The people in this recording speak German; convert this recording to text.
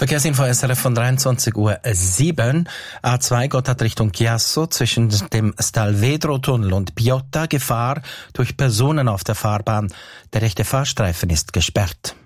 Verkehrsinfo SRF von 23:07 Uhr. A2 Gotthard Richtung Chiasso zwischen dem Stalvedro-Tunnel und Piotta Gefahr durch Personen auf der Fahrbahn. Der rechte Fahrstreifen ist gesperrt.